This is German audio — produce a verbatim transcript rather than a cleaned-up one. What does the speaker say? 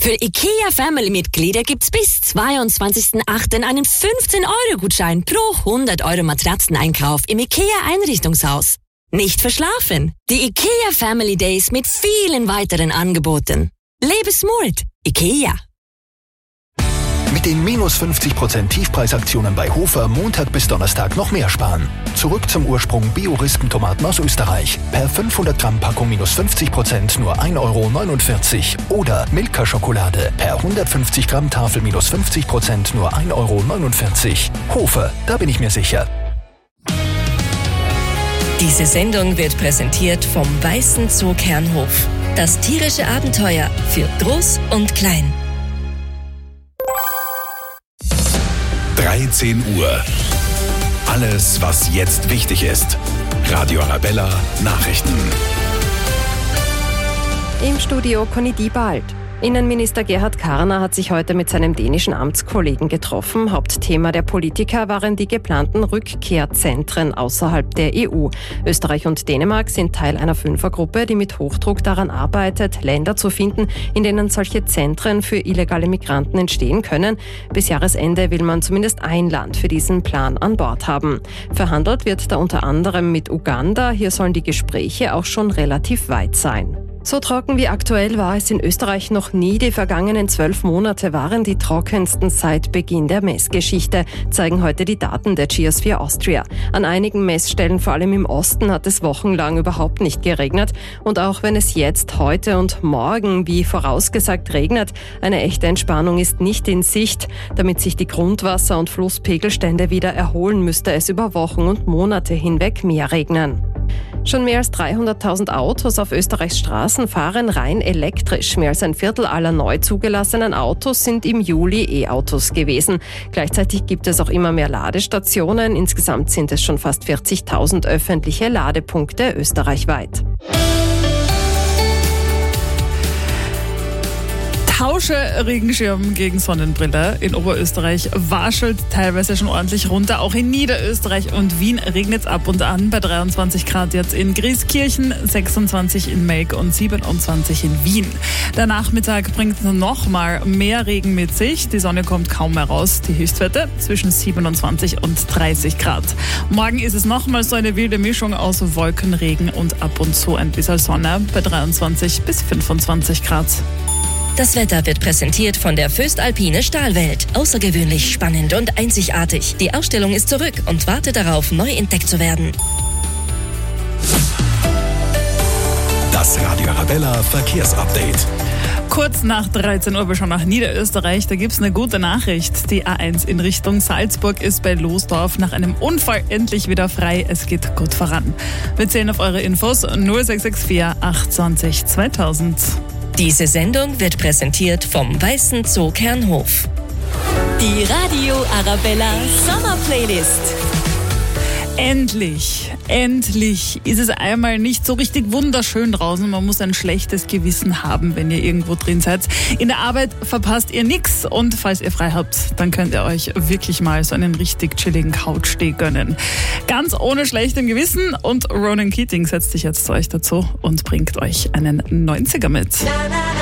Für IKEA Family-Mitglieder gibt's bis zweiundzwanzigsten achten einen fünfzehn Euro Gutschein pro hundert Euro Matratzeneinkauf im IKEA-Einrichtungshaus. Nicht verschlafen. Die IKEA Family Days mit vielen weiteren Angeboten. Lebe smart. IKEA. Mit den minus fünfzig Prozent Tiefpreisaktionen bei Hofer Montag bis Donnerstag noch mehr sparen. Zurück zum Ursprung Bio-Rispentomaten aus Österreich. Per fünfhundert Gramm Packung minus fünfzig Prozent nur ein Euro neunundvierzig. Oder Milka-Schokolade per hundertfünfzig Gramm Tafel minus fünfzig Prozent nur ein Euro neunundvierzig. Hofer, da bin ich mir sicher. Diese Sendung wird präsentiert vom Weißen Zoo Kernhof. Das tierische Abenteuer für Groß und Klein. dreizehn Uhr. Alles, was jetzt wichtig ist. Radio Arabella Nachrichten. Im Studio Conny Diebald. Innenminister Gerhard Karner hat sich heute mit seinem dänischen Amtskollegen getroffen. Hauptthema der Politiker waren die geplanten Rückkehrzentren außerhalb der E U. Österreich und Dänemark sind Teil einer Fünfergruppe, die mit Hochdruck daran arbeitet, Länder zu finden, in denen solche Zentren für illegale Migranten entstehen können. Bis Jahresende will man zumindest ein Land für diesen Plan an Bord haben. Verhandelt wird da unter anderem mit Uganda. Hier sollen die Gespräche auch schon relativ weit sein. So trocken wie aktuell war es in Österreich noch nie. Die vergangenen zwölf Monate waren die trockensten seit Beginn der Messgeschichte, zeigen heute die Daten der Geosphere Austria. An einigen Messstellen, vor allem im Osten, hat es wochenlang überhaupt nicht geregnet. Und auch wenn es jetzt, heute und morgen, wie vorausgesagt, regnet, eine echte Entspannung ist nicht in Sicht. Damit sich die Grundwasser- und Flusspegelstände wieder erholen, müsste es über Wochen und Monate hinweg mehr regnen. Schon mehr als dreihunderttausend Autos auf Österreichs Straßen fahren rein elektrisch. Mehr als ein Viertel aller neu zugelassenen Autos sind im Juli E-Autos gewesen. Gleichzeitig gibt es auch immer mehr Ladestationen. Insgesamt sind es schon fast vierzigtausend öffentliche Ladepunkte österreichweit. Tausche Regenschirm gegen Sonnenbrille. In Oberösterreich waschelt teilweise schon ordentlich runter. Auch in Niederösterreich und Wien regnet es ab und an bei dreiundzwanzig Grad jetzt in Grieskirchen, sechsundzwanzig in Melk und siebenundzwanzig in Wien. Der Nachmittag bringt noch mal mehr Regen mit sich. Die Sonne kommt kaum mehr raus. Die Höchstwerte zwischen siebenundzwanzig und dreißig Grad. Morgen ist es noch mal so eine wilde Mischung aus Wolken, Regen und ab und zu ein bisschen Sonne bei dreiundzwanzig bis fünfundzwanzig Grad. Das Wetter wird präsentiert von der Föstalpine Stahlwelt. Außergewöhnlich spannend und einzigartig. Die Ausstellung ist zurück und wartet darauf, neu entdeckt zu werden. Das Radio Arabella Verkehrsupdate. Kurz nach dreizehn Uhr schon nach Niederösterreich, da gibt's eine gute Nachricht. Die A eins in Richtung Salzburg ist bei Losdorf nach einem Unfall endlich wieder frei. Es geht gut voran. Wir zählen auf eure Infos null sechs sechs vier achtundzwanzig zweitausend. Diese Sendung wird präsentiert vom Weißen Zoo Kernhof. Die Radio Arabella Sommer Playlist. Endlich, endlich ist es einmal nicht so richtig wunderschön draußen. Man muss ein schlechtes Gewissen haben, wenn ihr irgendwo drin seid. In der Arbeit verpasst ihr nichts und falls ihr frei habt, dann könnt ihr euch wirklich mal so einen richtig chilligen Couchsteh gönnen. Ganz ohne schlechtem Gewissen und Ronan Keating setzt sich jetzt zu euch dazu und bringt euch einen neunziger mit. Na, na.